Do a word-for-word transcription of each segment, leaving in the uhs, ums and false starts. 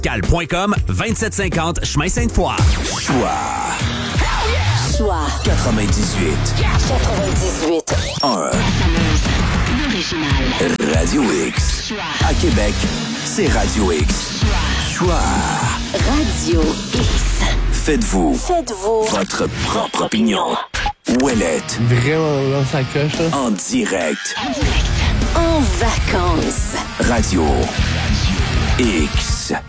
cal point com, vingt-sept cinquante, chemin Sainte-Foy. Choix. Choix. quatre-vingt-dix-huit. quatre-vingt-dix-huit. un. L'original. Radio X. Choix. À Québec, c'est Radio X. Choix. Choix. Radio X. Faites-vous. Faites-vous. Votre propre opinion. Ouellette. Vraiment dans sa coche, là. En direct. En direct. En vacances. Radio X.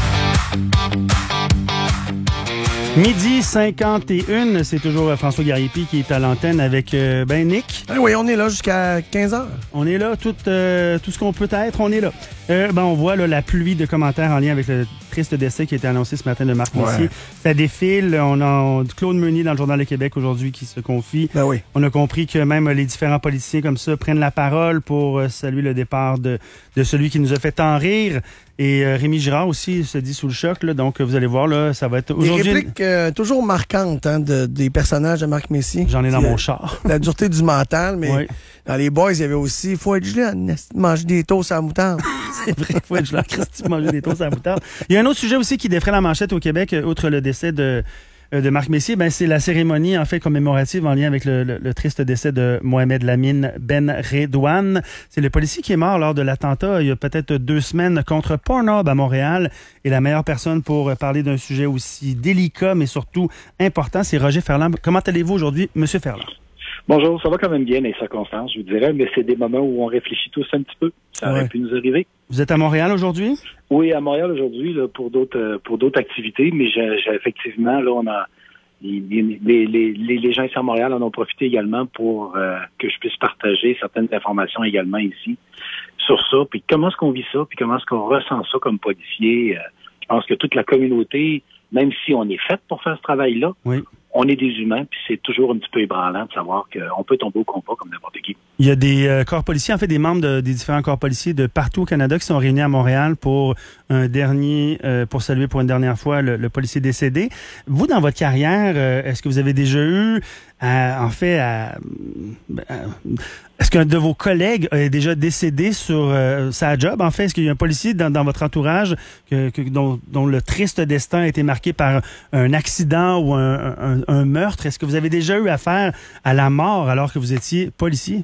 Midi cinquante et un, c'est toujours François Garipi qui est à l'antenne avec euh, ben Nick. Ah oui, on est là jusqu'à quinze heures. On est là, tout, euh, tout ce qu'on peut être, on est là. Euh, ben, on voit là, la pluie de commentaires en lien avec le triste décès qui a été annoncé ce matin de Marc Messier. Ouais. Ça défile. On a Claude Meunier dans le Journal de Québec aujourd'hui qui se confie. Ben oui. On a compris que même les différents politiciens comme ça prennent la parole pour euh, saluer le départ de, de celui qui nous a fait tant rire. Et euh, Rémi Girard aussi se dit sous le choc. Là, donc, vous allez voir, là, ça va être aujourd'hui. Des répliques euh, toujours marquantes hein, de, des personnages de Marc Messier. J'en ai dans euh, mon char. La dureté du mental, mais oui. Dans les boys, il y avait aussi « Faut être gelé, manger des toasts à la moutarde. » C'est vrai, faut être gelé, Christy, manger des toasts à la moutarde. Il y a un autre sujet aussi qui défraie la manchette au Québec, outre le décès de... de Marc Messier, ben c'est la cérémonie en fait commémorative en lien avec le, le, le triste décès de Mohamed Lamine Ben Redouane. C'est le policier qui est mort lors de l'attentat il y a peut-être deux semaines contre Pornhub à Montréal. Et la meilleure personne pour parler d'un sujet aussi délicat mais surtout important, c'est Roger Ferland. Comment allez-vous aujourd'hui, Monsieur Ferland? Bonjour, ça va quand même bien les circonstances, je vous dirais, mais c'est des moments où on réfléchit tous un petit peu. Ça aurait ouais. pu nous arriver. Vous êtes à Montréal aujourd'hui? Oui, à Montréal aujourd'hui là, pour d'autres pour d'autres activités, mais j'ai, j'ai effectivement là on a les, les, les, les gens ici à Montréal en ont profité également pour euh, que je puisse partager certaines informations également ici sur ça. Puis comment est-ce qu'on vit ça, puis comment est-ce qu'on ressent ça comme policier. Euh, je pense que toute la communauté, même si on est fait pour faire ce travail-là, oui. on est des humains, puis c'est toujours un petit peu ébranlant de savoir qu'on peut tomber au combat comme n'importe qui. Il y a des euh, corps policiers, en fait, des membres de, des différents corps policiers de partout au Canada qui sont réunis à Montréal pour un dernier, euh, pour saluer pour une dernière fois le, le policier décédé. Vous, dans votre carrière, euh, est-ce que vous avez déjà eu, à, en fait, à, à, est-ce qu'un de vos collègues est déjà décédé sur euh, sa job? En fait, est-ce qu'il y a un policier dans, dans votre entourage que, que, dont, dont le triste destin a été marqué par un accident ou un, un, un meurtre? Est-ce que vous avez déjà eu affaire à la mort alors que vous étiez policier?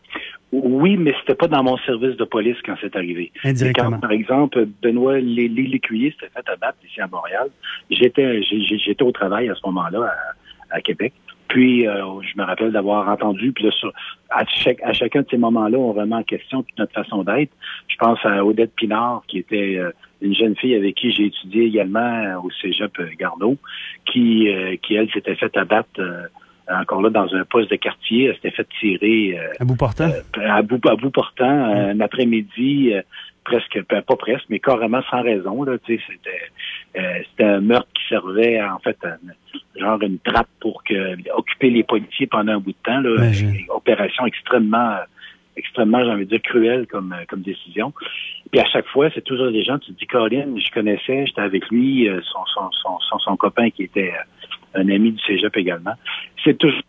Oui, mais c'était pas dans mon service de police quand c'est arrivé. Indirectement. Quand, par exemple, Benoît Lécuyer s'était fait abattre ici à Montréal. J'étais, j'étais au travail à ce moment-là à, à Québec. Puis, euh, je me rappelle d'avoir entendu, puis là, sur, à, chaque, à chacun de ces moments-là, on remet en question toute notre façon d'être. Je pense à Odette Pinard, qui était euh, une jeune fille avec qui j'ai étudié également au Cégep Garneau, qui, euh, qui elle, s'était fait abattre euh, encore là dans un poste de quartier. Elle s'était fait tirer... Euh, à bout portant? Euh, à, bout, à bout portant, mmh. euh, un après-midi... Euh, presque, pas presque, mais carrément sans raison, là, tu sais, c'était, euh, c'était un meurtre qui servait, en fait, à, genre une trappe pour que, occuper les policiers pendant un bout de temps, là, ouais, une opération extrêmement, extrêmement, j'ai envie de dire, cruelle comme, comme décision. Puis à chaque fois, c'est toujours des gens, tu te dis, Colin, je connaissais, j'étais avec lui, son, son, son, son, son copain qui était un ami du Cégep également. C'est toujours,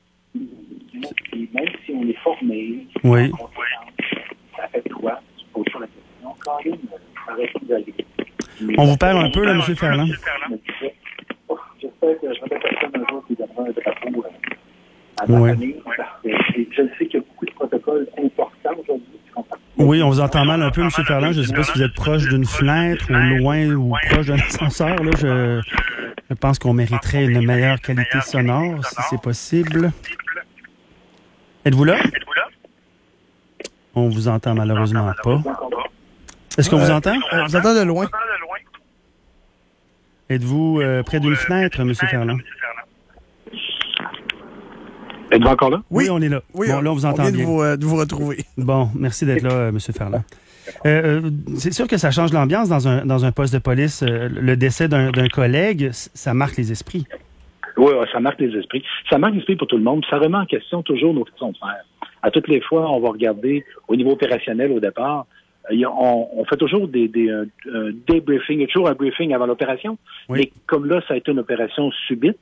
même si on est formé, oui. ça fait quoi? Tu poses sur la question. On vous perd un peu, là, M. Ferland. J'espère que je vais personne un jour qui donnera un drapeau à ma oui. famille. Je sais qu'il y a beaucoup de protocoles importants aujourd'hui. Oui, on vous entend mal un peu, M. Ferland. Je ne sais pas si vous êtes proche d'une fenêtre ou loin ou proche d'un ascenseur. Là. Je, je pense qu'on mériterait une meilleure qualité sonore, si c'est possible. Êtes-vous là? On vous entend malheureusement pas. Est-ce qu'on euh, vous entend? On vous entend de loin. Êtes-vous euh, près d'une fenêtre, M. Ferland? Êtes-vous encore là? Oui, oui on est là. Oui, bon, là, on vous entend on vient bien. De vous, euh, de vous retrouver. Bon, merci d'être là, euh, M. Ferland. Euh, euh, c'est sûr que ça change l'ambiance dans un, dans un poste de police. Euh, le décès d'un, d'un collègue, ça marque les esprits. Oui, ça marque les esprits. Ça marque les esprits pour tout le monde. Ça remet en question toujours nos façons de faire. À toutes les fois, on va regarder au niveau opérationnel au départ. On, on fait toujours des, des euh, débriefings, il y a toujours un briefing avant l'opération. Oui. Mais comme là, ça a été une opération subite,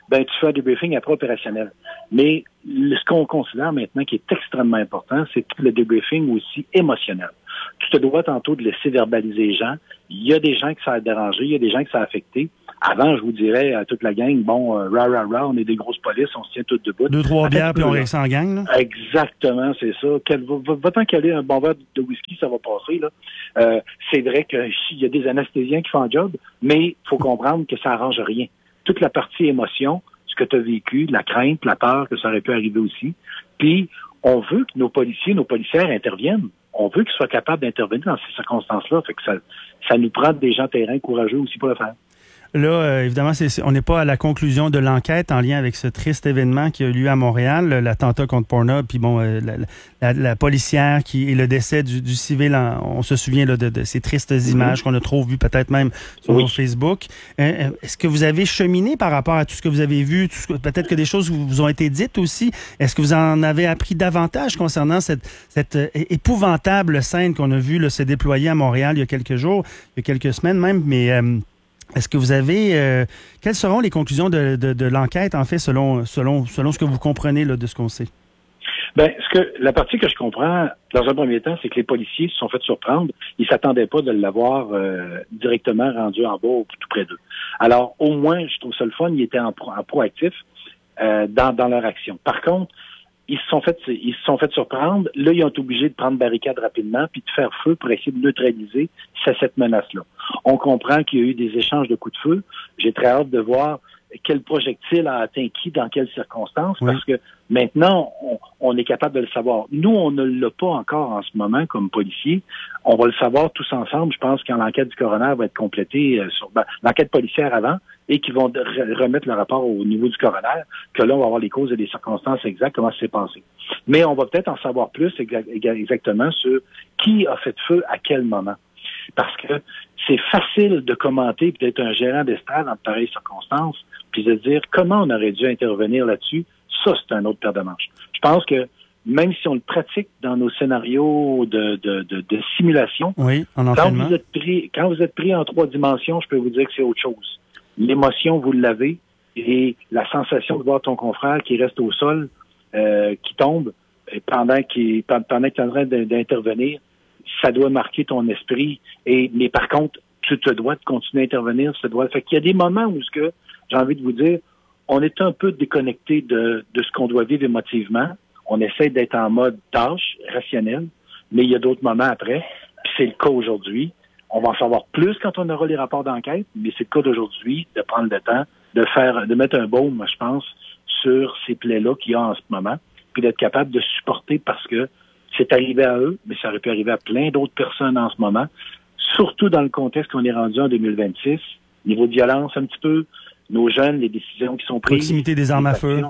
ben tu fais un débriefing après opérationnel. Mais le, ce qu'on considère maintenant qui est extrêmement important, c'est le débriefing aussi émotionnel. Tu te dois tantôt de laisser verbaliser les gens. Il y a des gens que ça a dérangé, il y a des gens que ça a affecté. Avant, je vous dirais à toute la gang, bon, euh, rah, rah, rah, on est des grosses polices, on se tient toutes debout. Deux, trois bières, puis on reste en gang, là? Exactement, c'est ça. Quel, va, va tant caler un bon verre de whisky, ça va passer, là. Euh, c'est vrai qu'il y a des anesthésiens qui font un job, mais il faut comprendre que ça arrange rien. Toute la partie émotion, ce que tu as vécu, la crainte, la peur que ça aurait pu arriver aussi. Puis, on veut que nos policiers, nos policières interviennent. On veut qu'ils soient capables d'intervenir dans ces circonstances-là. Fait que ça, ça nous prend des gens terrain courageux aussi pour le faire. Là, euh, évidemment, c'est, c'est, on n'est pas à la conclusion de l'enquête en lien avec ce triste événement qui a eu lieu à Montréal, l'attentat contre Pornhub, puis bon, euh, la, la, la policière qui et le décès du, du civil. En, on se souvient là, de, de ces tristes images mm-hmm. qu'on a trop vues peut-être même sur oui. Facebook. Euh, est-ce que vous avez cheminé par rapport à tout ce que vous avez vu, tout ce que, peut-être que des choses vous ont été dites aussi? Est-ce que vous en avez appris davantage concernant cette, cette euh, épouvantable scène qu'on a vue là, se déployer à Montréal il y a quelques jours, il y a quelques semaines même, mais euh, est-ce que vous avez... Euh, quelles seront les conclusions de, de, de l'enquête, en fait, selon, selon, selon ce que vous comprenez là, de ce qu'on sait? Ben, ce que la partie que je comprends, dans un premier temps, c'est que les policiers se sont fait surprendre. Ils s'attendaient pas de l'avoir euh, directement rendu en bas ou tout près d'eux. Alors, au moins, je trouve ça le fun, ils étaient en, pro, en proactif euh, dans, dans leur action. Par contre, ils se sont fait ils se sont fait surprendre. Là, ils ont été obligés de prendre barricade rapidement puis de faire feu pour essayer de neutraliser cette menace-là. On comprend qu'il y a eu des échanges de coups de feu. J'ai très hâte de voir quel projectile a atteint qui, dans quelles circonstances, oui. parce que maintenant, on, on est capable de le savoir. Nous, on ne l'a pas encore en ce moment comme policiers. On va le savoir tous ensemble. Je pense quand l'enquête du coroner va être complétée, euh, sur ben, l'enquête policière avant, et qu'ils vont re- remettre le rapport au niveau du coroner, que là, on va avoir les causes et les circonstances exactes, comment ça s'est passé. Mais on va peut-être en savoir plus exa- exactement sur qui a fait feu à quel moment. Parce que c'est facile de commenter, peut-être un gérant d'estrade dans de pareilles circonstances, puis de dire comment on aurait dû intervenir là-dessus. Ça, c'est un autre paire de manches. Je pense que même si on le pratique dans nos scénarios de, de, de, de simulation, oui, en quand vous êtes pris, quand vous êtes pris en trois dimensions, je peux vous dire que c'est autre chose. L'émotion, vous l'avez, et la sensation de voir ton confrère qui reste au sol, euh, qui tombe, pendant qu'il, pendant qu'il est en train d'intervenir, ça doit marquer ton esprit. Et, mais par contre, tu te dois de continuer à intervenir, ça doit. Fait qu'il y a des moments où ce que, j'ai envie de vous dire, on est un peu déconnecté de, de ce qu'on doit vivre émotivement. On essaie d'être en mode tâche, rationnel, mais il y a d'autres moments après, puis c'est le cas aujourd'hui. On va en savoir plus quand on aura les rapports d'enquête, mais c'est le cas d'aujourd'hui, de prendre le temps, de faire, de mettre un baume, je pense, sur ces plaies-là qu'il y a en ce moment, puis d'être capable de supporter parce que c'est arrivé à eux, mais ça aurait pu arriver à plein d'autres personnes en ce moment, surtout dans le contexte qu'on est rendu en deux mille vingt-six, niveau de violence un petit peu, nos jeunes, les décisions qui sont prises. Proximité des armes à feu.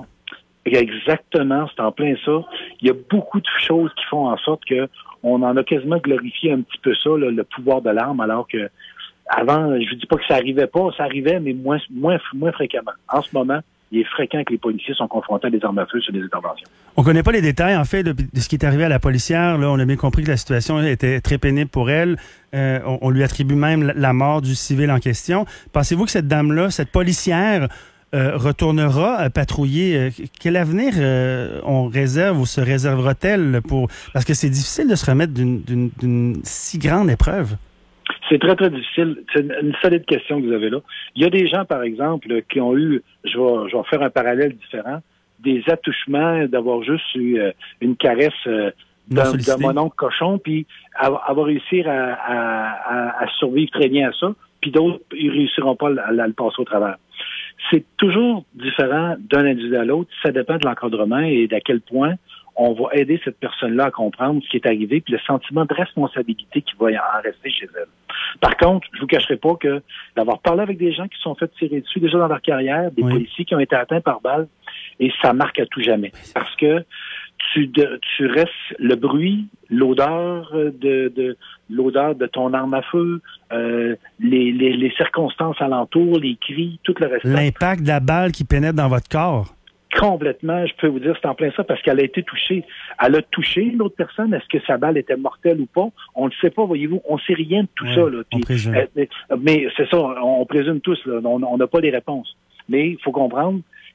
Exactement, c'est en plein ça. Il y a beaucoup de choses qui font en sorte que on en a quasiment glorifié un petit peu ça, là, le pouvoir de l'arme, alors que avant, je ne dis pas que ça arrivait pas, ça arrivait, mais moins, moins, moins fréquemment. En ce moment, il est fréquent que les policiers sont confrontés à des armes à feu sur des interventions. On connaît pas les détails, en fait, de, de ce qui est arrivé à la policière. Là, on a bien compris que la situation était très pénible pour elle. Euh, on, on lui attribue même la mort du civil en question. Pensez-vous que cette dame-là, cette policière, euh, retournera euh, patrouiller? Euh, quel avenir euh, on réserve ou se réservera-t-elle pour... Parce que c'est difficile de se remettre d'une, d'une, d'une si grande épreuve. C'est très, très difficile. C'est une, une solide question que vous avez là. Il y a des gens, par exemple, qui ont eu, je vais, je vais faire un parallèle différent, des attouchements, d'avoir juste eu euh, une caresse euh, d'un, d'un mon oncle cochon, puis avoir, avoir réussi à, à, à, à survivre très bien à ça, puis d'autres, ils réussiront pas à, à le passer au travers. C'est toujours différent d'un individu à l'autre. Ça dépend de l'encadrement et d'à quel point on va aider cette personne-là à comprendre ce qui est arrivé, puis le sentiment de responsabilité qui va en rester chez elle. Par contre, je vous cacherai pas que d'avoir parlé avec des gens qui se sont fait tirer dessus déjà dans leur carrière, des oui. policiers qui ont été atteints par balle, et ça marque à tout jamais. Parce que tu, de, tu restes le bruit, l'odeur de, de l'odeur de ton arme à feu, euh, les, les, les circonstances alentours, les cris, tout le reste. L'impact de la balle qui pénètre dans votre corps. Complètement, je peux vous dire, c'est en plein ça, parce qu'elle a été touchée. Elle a touché l'autre personne. Est-ce que sa balle était mortelle ou pas? On ne le sait pas, voyez-vous. On ne sait rien de tout ouais, ça. Là. Puis, on présume. Euh, mais, mais c'est ça, on présume tous. Là. On n'a pas les réponses. Mais il faut comprendre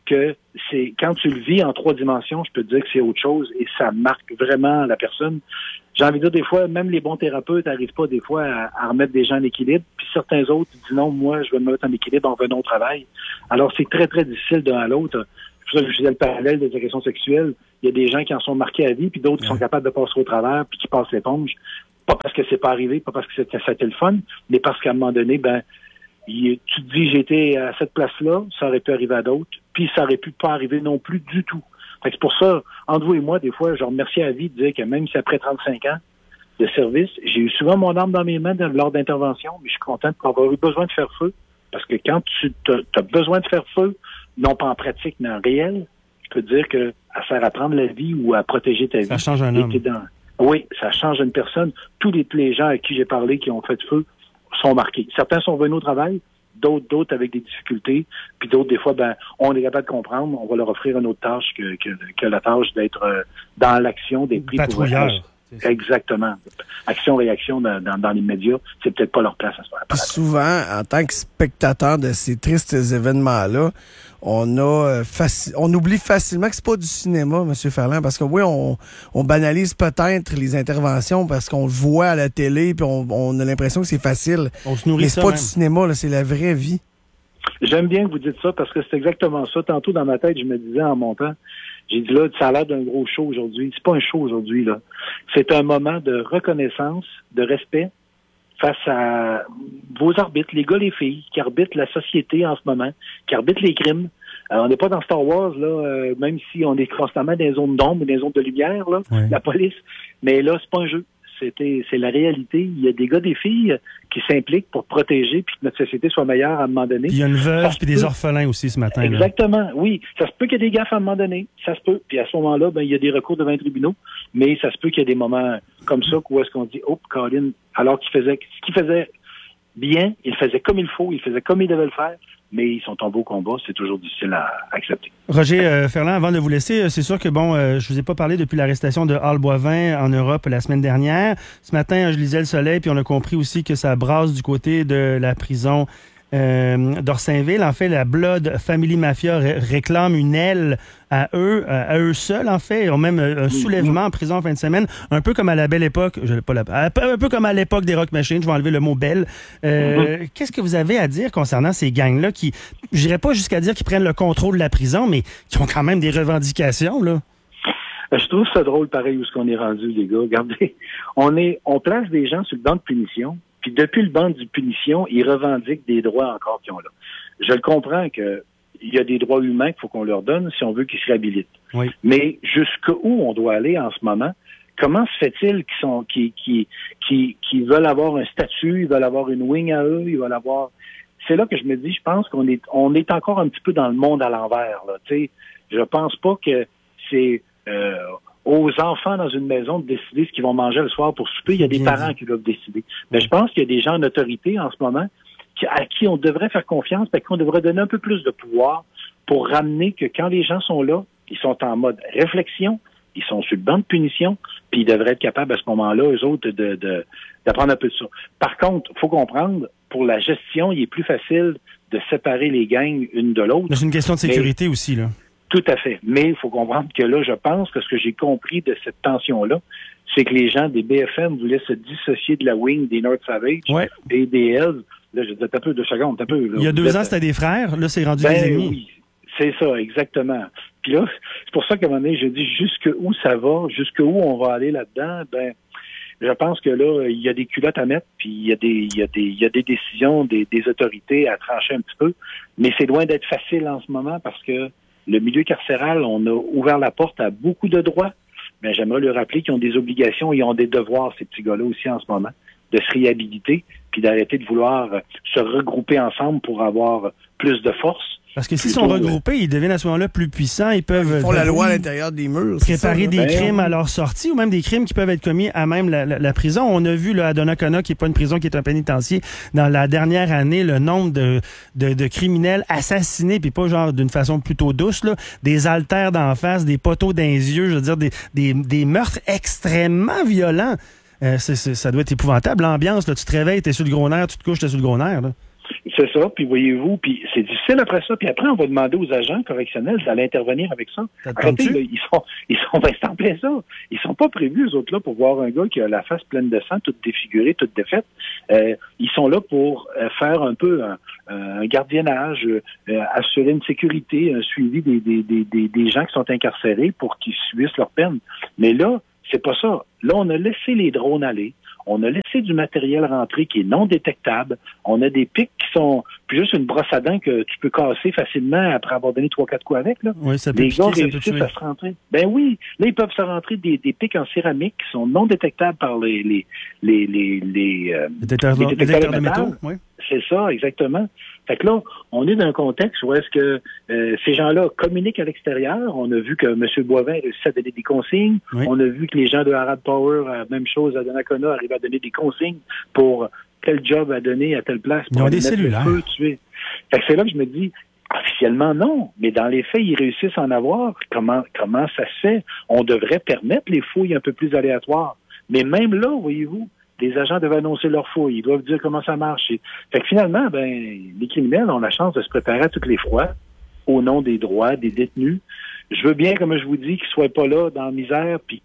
que c'est quand tu le vis en trois dimensions, je peux te dire que c'est autre chose et ça marque vraiment la personne. J'ai envie de dire, des fois, même les bons thérapeutes n'arrivent pas des fois à, à remettre des gens en équilibre, puis certains autres disent non, moi, je vais me mettre en équilibre en venant au travail. Alors, c'est très, très difficile d'un à l'autre. C'est pour ça que je faisais le parallèle des agressions sexuelles. Il y a des gens qui en sont marqués à vie, puis d'autres qui sont capables de passer au travers, puis qui passent l'éponge. Pas parce que c'est pas arrivé, pas parce que c'était, c'était le fun, mais parce qu'à un moment donné, ben, il, tu te dis, j'étais à cette place-là, ça aurait pu arriver à d'autres, puis ça aurait pu pas arriver non plus du tout. Fait que c'est pour ça, entre vous et moi, des fois, je remercie à la vie de dire que même si après trente-cinq ans de service, j'ai eu souvent mon arme dans mes mains lors d'intervention, mais je suis content d'avoir eu besoin de faire feu, parce que quand tu as besoin de faire feu, non pas en pratique, mais en réel, je peux te dire que à faire apprendre la vie ou à protéger ta vie. Ça change un homme. Dans... Oui, ça change une personne. Tous les, les gens à qui j'ai parlé qui ont fait feu sont marqués. Certains sont venus au travail, d'autres d'autres avec des difficultés, puis d'autres, des fois, ben, on est capable de comprendre, on va leur offrir une autre tâche que, que, que la tâche d'être euh, dans l'action, d'être pris pour... Exactement. Action-réaction dans, dans, dans les médias, c'est peut-être pas leur place à ce moment-là. Puis souvent, en tant que spectateur de ces tristes événements-là, on a faci- on oublie facilement que c'est pas du cinéma, M. Ferland, parce que oui, on, on banalise peut-être les interventions parce qu'on le voit à la télé, puis on, on a l'impression que c'est facile. On se nourrit mais c'est ça pas même. du cinéma, là, c'est la vraie vie. J'aime bien que vous dites ça parce que c'est exactement ça. Tantôt, dans ma tête, je me disais en montant, j'ai dit là, ça a l'air d'un gros show aujourd'hui. C'est pas un show aujourd'hui, là. C'est un moment de reconnaissance, de respect face à vos arbitres, les gars, les filles, qui arbitrent la société en ce moment, qui arbitrent les crimes. Alors, on n'est pas dans Star Wars, là, euh, même si on est constamment dans les zones d'ombre, dans les zones de lumière, là, oui. La police. Mais là, c'est pas un jeu. C'était, c'est la réalité. Il y a des gars, des filles qui s'impliquent pour protéger puis que notre société soit meilleure à un moment donné. Puis il y a une veuve puis des peut... orphelins aussi ce matin. Exactement, là. oui. Ça se peut qu'il y ait des gaffes à un moment donné. Ça se peut. Puis à ce moment-là, ben, il y a des recours devant les tribunaux. Mais ça se peut qu'il y ait des moments comme ça où est-ce qu'on dit, oh, Colin, alors qu'il faisait, ce qu'il faisait bien, il faisait comme il faut, il faisait comme il devait le faire. Mais ils sont tombés au combat, c'est toujours difficile à accepter. Roger euh, Ferland, avant de vous laisser, c'est sûr que, bon, euh, je vous ai pas parlé depuis l'arrestation de Hall Boivin en Europe la semaine dernière. Ce matin, je lisais Le Soleil, puis on a compris aussi que ça brasse du côté de la prison euh, d'Orsainville. En fait, la Blood Family Mafia ré- réclame une aile à eux, à eux seuls, en fait. Ils ont même un soulèvement en prison en fin de semaine, un peu comme à la belle époque, je, pas la, un peu comme à l'époque des Rock Machines, je vais enlever le mot belle. Euh, mm-hmm. Qu'est-ce que vous avez à dire concernant ces gangs-là qui, je dirais pas jusqu'à dire qu'ils prennent le contrôle de la prison, mais qui ont quand même des revendications, là? Je trouve ça drôle, pareil, où ce qu'on est rendu, les gars. Regardez, on est, on place des gens sur le banc de punition, puis depuis le banc de punition, ils revendiquent des droits encore qu'ils ont là. Je le comprends que il y a des droits humains qu'il faut qu'on leur donne si on veut qu'ils se réhabilitent. Oui. Mais jusqu'où on doit aller en ce moment? Comment se fait-il qu'ils sont, qui, qui, qui, qui veulent avoir un statut, ils veulent avoir une wing à eux, ils veulent avoir. C'est là que je me dis, je pense qu'on est, on est encore un petit peu dans le monde à l'envers, là. Tu sais, je pense pas que c'est euh, aux enfants dans une maison de décider ce qu'ils vont manger le soir pour souper. Il y a des Bien parents dit. qui doivent décider. Mais je pense qu'il y a des gens en autorité en ce moment à qui on devrait faire confiance, à qui on devrait donner un peu plus de pouvoir pour ramener que quand les gens sont là, ils sont en mode réflexion, ils sont sur le banc de punition, puis ils devraient être capables à ce moment-là, eux autres, de, de d'apprendre un peu de ça. Par contre, il faut comprendre, pour la gestion, il est plus facile de séparer les gangs une de l'autre. C'est une question de sécurité mais, aussi, là. Tout à fait. Mais il faut comprendre que là, je pense que ce que j'ai compris de cette tension-là, c'est que les gens des B F M voulaient se dissocier de la wing des North Savage ouais. et des Hells. Là, je disais, t'as peu, deux secondes, t'as peu. Là, il y a deux êtes... ans, c'était des frères. Là, c'est rendu ben, des ennemis. Oui, c'est ça, exactement. Puis là, c'est pour ça qu'à un moment donné, je dis jusqu'où ça va, jusqu'où on va aller là-dedans. Ben, je pense que là, il y a des culottes à mettre, puis il y a des, il y a des, il y a des décisions des, des autorités à trancher un petit peu. Mais c'est loin d'être facile en ce moment parce que le milieu carcéral, on a ouvert la porte à beaucoup de droits. Mais j'aimerais leur rappeler qu'ils ont des obligations et ils ont des devoirs, ces petits gars-là aussi en ce moment, de se réhabiliter puis d'arrêter de vouloir se regrouper ensemble pour avoir plus de force. Parce que s'ils sont regroupés, ils deviennent à ce moment-là plus puissants. Ils peuvent Ils font la loi à l'intérieur des murs. Préparer ça, des ben, crimes à leur sortie ou même des crimes qui peuvent être commis à même la, la, la prison. On a vu là, à Donnacona, qui n'est pas une prison, qui est un pénitencier, dans la dernière année, le nombre de, de, de criminels assassinés, puis pas genre d'une façon plutôt douce, là, des haltères d'en face, des poteaux dans les yeux, je veux dire, des, des, des meurtres extrêmement violents. Euh, c'est, c'est, ça doit être épouvantable. L'ambiance, là, tu te réveilles, t'es sur le gros nerf, tu te couches, t'es sur le gros nerf. Là. C'est ça, puis voyez-vous, puis c'est difficile après ça, puis après on va demander aux agents correctionnels d'aller intervenir avec ça. Arrêtez, là, ils sont, ils sont, ben, c'est en plein ça. Ils sont pas prévus, eux autres là, pour voir un gars qui a la face pleine de sang, toute défigurée, toute défaite. Euh, ils sont là pour euh, faire un peu un, un gardiennage, euh, assurer une sécurité, un suivi des, des, des, des, des gens qui sont incarcérés pour qu'ils subissent leur peine. Mais là, c'est pas ça. Là, on a laissé les drones aller. On a laissé du matériel rentrer qui est non détectable. On a des pics qui sont puis juste une brosse à dents que tu peux casser facilement après avoir donné trois, quatre coups avec. Là. Oui, ça peut les piquer, gars ça peut réussissent tuer. à se rentrer. Ben oui, là, ils peuvent se rentrer des, des pics en céramique qui sont non détectables par les les les les, les, euh, Les détecteurs, les les détecteurs détecteurs de de métal. métaux, oui. C'est ça, exactement. Fait que là, on est dans un contexte où est-ce que euh, ces gens-là communiquent à l'extérieur. On a vu que M. Boivin a réussi à donner des consignes. Oui. On a vu que les gens de Arad Power, euh, même chose à Donnacona, arrivent à donner des consignes pour tel job à donner à telle place. Ils pour ont des mettre le cellulaires. feu, tuer. Fait que c'est là que je me dis, officiellement non, mais dans les faits, ils réussissent à en avoir. Comment, comment ça se fait? On devrait permettre les fouilles un peu plus aléatoires. Mais même là, voyez-vous, les agents doivent annoncer leurs fouilles, ils doivent dire comment ça marche. Et- Fait que finalement, ben, les criminels ont la chance de se préparer à toutes les froids au nom des droits des détenus. Je veux bien, comme je vous dis, qu'ils soient pas là dans la misère, puis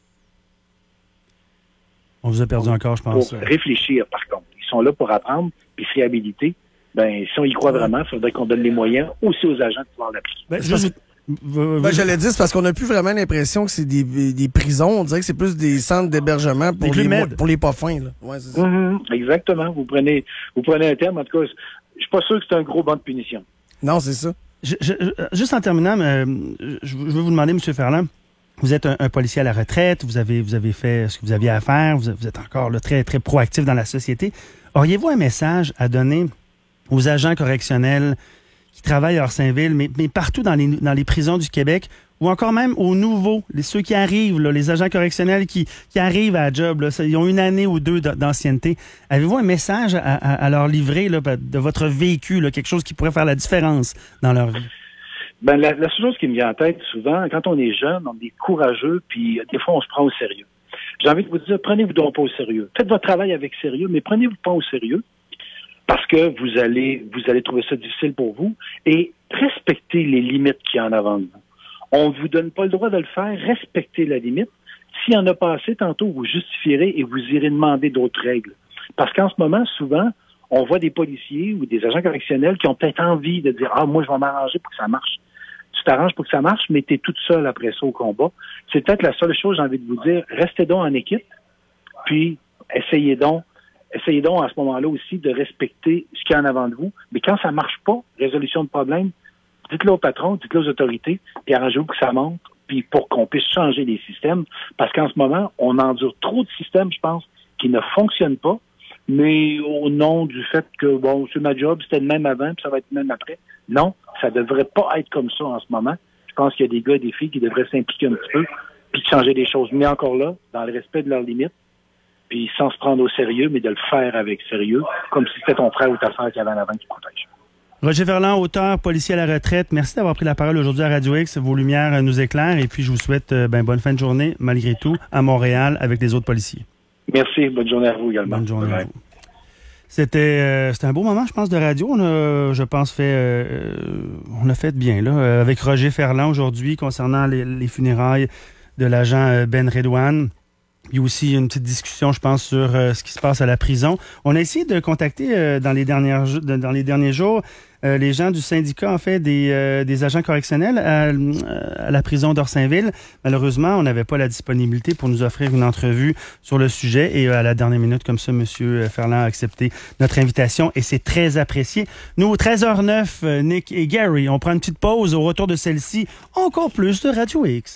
On vous a perdu encore, je pour pense. réfléchir, par contre. Ils sont là pour apprendre, puis se réhabiliter. Ben, si on y croit vraiment, il faudrait qu'on donne les moyens aussi aux agents de pouvoir l'appliquer. Ben, C'est parce- juste- vous- vous- Ben, je l'ai dit, c'est parce qu'on n'a plus vraiment l'impression que c'est des, des prisons. On dirait que c'est plus des centres d'hébergement pour, Des les, Club mo- Med. pour les pas fins. Là. Ouais, c'est ça. Mhm, exactement. Vous prenez, vous prenez un terme. En tout cas, je suis pas sûr que c'est un gros banc de punition. Non, c'est ça. Je- je- juste en terminant, euh, je je veux vous demander, M. Ferland, vous êtes un, un policier à la retraite, vous avez, vous avez fait ce que vous aviez à faire, vous, vous êtes encore là, très, très proactif dans la société. Auriez-vous un message à donner aux agents correctionnels qui travaillent à Orsainville, mais, mais partout dans les, dans les prisons du Québec, ou encore même aux nouveaux, les, ceux qui arrivent, là, les agents correctionnels qui, qui arrivent à la job, là, ça, ils ont une année ou deux d- d'ancienneté. Avez-vous un message à, à, à leur livrer là, de votre vécu, là, quelque chose qui pourrait faire la différence dans leur vie? Ben, la, la seule chose qui me vient en tête, souvent, quand on est jeune, on est courageux, puis des fois, on se prend au sérieux. J'ai envie de vous dire, prenez-vous donc pas au sérieux. Faites votre travail avec sérieux, mais prenez-vous pas au sérieux, parce que vous allez, vous allez trouver ça difficile pour vous, et respectez les limites qu'il y a en avant de vous. On ne vous donne pas le droit de le faire, respectez la limite. S'il y en a pas assez, tantôt, vous justifierez et vous irez demander d'autres règles. Parce qu'en ce moment, souvent, on voit des policiers ou des agents correctionnels qui ont peut-être envie de dire « Ah, moi, je vais m'arranger pour que ça marche. » Tu t'arranges pour que ça marche, mais tu es toute seule après ça au combat. C'est peut-être la seule chose, j'ai envie de vous dire, restez donc en équipe, puis essayez donc, essayez donc à ce moment-là aussi de respecter ce qu'il y a en avant de vous. Mais quand ça marche pas, résolution de problème, dites-le au patron, dites-le aux autorités, puis arrangez-vous que ça monte, puis pour qu'on puisse changer les systèmes. Parce qu'en ce moment, on endure trop de systèmes, je pense, qui ne fonctionnent pas, mais au nom du fait que, bon, c'est ma job, c'était le même avant, puis ça va être le même après. Non, ça devrait pas être comme ça en ce moment. Je pense qu'il y a des gars et des filles qui devraient s'impliquer un petit peu, puis de changer les choses. Mais encore là, dans le respect de leurs limites, puis sans se prendre au sérieux, mais de le faire avec sérieux, comme si c'était ton frère ou ta sœur qui avait en avant qui protège. Roger Ferland, auteur, policier à la retraite, merci d'avoir pris la parole aujourd'hui à Radio X. Vos lumières euh, nous éclairent et puis je vous souhaite euh, ben, bonne fin de journée, malgré tout, à Montréal avec les autres policiers. Merci. Bonne journée à vous également. Bonne journée à Bye. vous. C'était, euh, c'était un beau moment, je pense, de radio. On a, je pense, fait, euh, on a fait bien là, euh, avec Roger Ferland aujourd'hui concernant les, les funérailles de l'agent euh, Ben Redouane. Il y a aussi une petite discussion, je pense, sur euh, ce qui se passe à la prison. On a essayé de contacter euh, dans les dernières jo- dans les derniers jours euh, les gens du syndicat, en fait, des, euh, des agents correctionnels à, à la prison d'Orsainville. Malheureusement, on n'avait pas la disponibilité pour nous offrir une entrevue sur le sujet. Et euh, à la dernière minute, comme ça, M. Ferland a accepté notre invitation et c'est très apprécié. Nous, treize heures neuf, euh, Nick et Gary, on prend une petite pause. Au retour de celle-ci, encore plus de Radio X.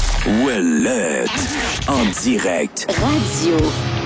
Ouellette, en direct. Radio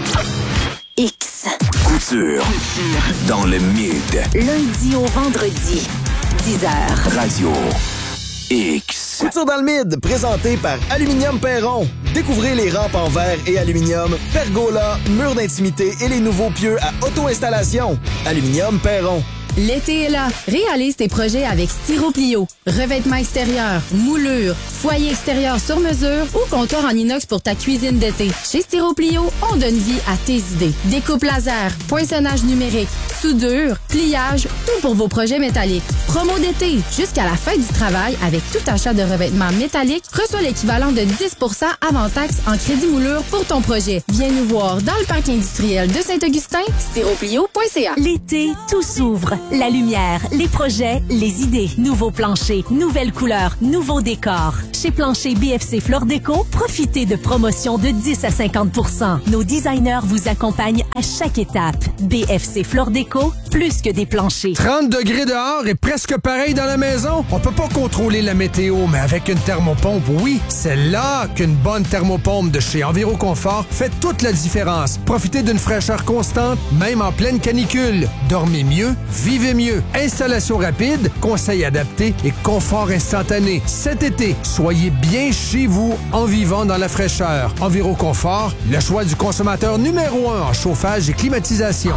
X. Couture, dans le mid. Lundi au vendredi, dix heures. Radio X. Couture dans le mid, présenté par Aluminium Perron. Découvrez les rampes en verre et aluminium, pergola, murs d'intimité et les nouveaux pieux à auto-installation. Aluminium Perron. L'été est là. Réalise tes projets avec Styroplio. Revêtement extérieur, moulure, foyer extérieur sur mesure ou comptoir en inox pour ta cuisine d'été. Chez Styroplio, on donne vie à tes idées. Découpe laser, poinçonnage numérique, soudure, pliage, tout pour vos projets métalliques. Promo d'été, jusqu'à la fin du travail, avec tout achat de revêtement métallique, reçois l'équivalent de dix pour cent avant taxe en crédit moulure pour ton projet. Viens nous voir dans le parc industriel de Saint-Augustin, styroplio point c a. L'été, tout s'ouvre. La lumière, les projets, les idées. Nouveaux planchers, nouvelles couleurs, nouveaux décors. Chez Plancher B F C Flore Déco, profitez de promotions de dix à cinquante pour cent. Nos designers vous accompagnent à chaque étape. B F C Flore Déco, plus que des planchers. trente degrés dehors et presque pareil dans la maison. On peut pas contrôler la météo, mais avec une thermopompe, oui, c'est là qu'une bonne thermopompe de chez Enviroconfort fait toute la différence. Profitez d'une fraîcheur constante, même en pleine canicule. Dormez mieux, vivez mieux. Installation rapide, conseils adaptés et confort instantané. Cet été, soyez bien chez vous en vivant dans la fraîcheur. Enviroconfort, le choix du consommateur numéro un en chauffage et climatisation.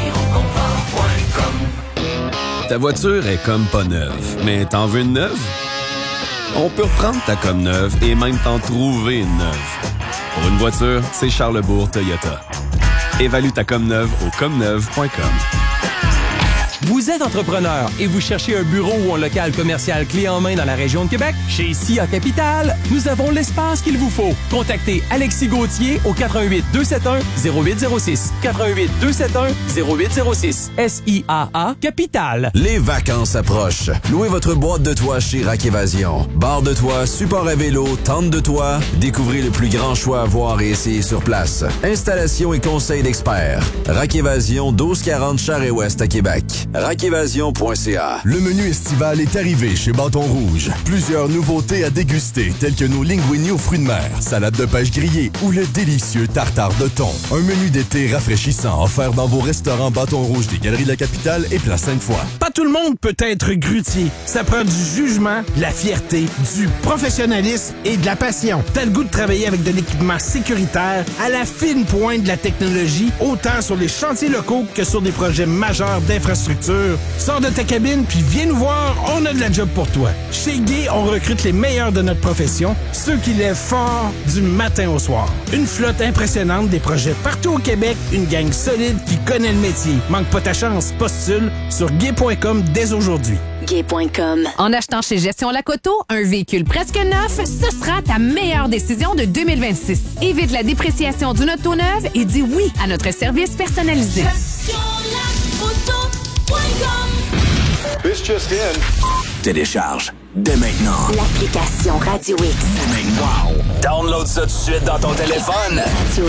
Ta voiture est comme pas neuve, mais t'en veux une neuve? On peut reprendre ta comme neuve et même t'en trouver une neuve. Pour une voiture, c'est Charlesbourg Toyota. Évalue ta comme neuve au comme neuve point com. Vous êtes entrepreneur et vous cherchez un bureau ou un local commercial clé en main dans la région de Québec? Chez S I A Capital, nous avons l'espace qu'il vous faut. Contactez Alexis Gauthier au quatre un huit, deux sept un, zéro huit zéro six. quatre un huit, deux sept un, zéro huit zéro six. S I A A Capital. Les vacances approchent. Louez votre boîte de toit chez Rack Évasion. Barre de toit, support à vélo, tente de toit. Découvrez le plus grand choix à voir et essayer sur place. Installation et conseils d'experts. Rack Évasion, douze quarante Charest-Ouest à Québec. rack évasion point c a. Le menu estival est arrivé chez Bâton Rouge. Plusieurs nouveautés à déguster, telles que nos linguini aux fruits de mer, salade de pêche grillée ou le délicieux tartare de thon. Un menu d'été rafraîchissant offert dans vos restaurants Bâton Rouge des Galeries de la Capitale et Place Sainte-Foy. Pas tout le monde peut être grutier. Ça prend du jugement, de la fierté, du professionnalisme et de la passion. T'as le goût de travailler avec de l'équipement sécuritaire à la fine pointe de la technologie, autant sur les chantiers locaux que sur des projets majeurs d'infrastructure. Sors de ta cabine puis viens nous voir, on a de la job pour toi. Chez Guy, on recrute les meilleurs de notre profession, ceux qui lèvent fort du matin au soir. Une flotte impressionnante, des projets partout au Québec, une gang solide qui connaît le métier. Manque pas ta chance, postule sur gay point com dès aujourd'hui. gay point com. En achetant chez Gestion Lacoto, un véhicule presque neuf, ce sera ta meilleure décision de deux mille vingt-six. Évite la dépréciation d'une auto neuve et dis oui à notre service personnalisé. This just in. Télécharge dès maintenant L'application Radio X. Wow! Download ça tout de suite dans ton téléphone. Radio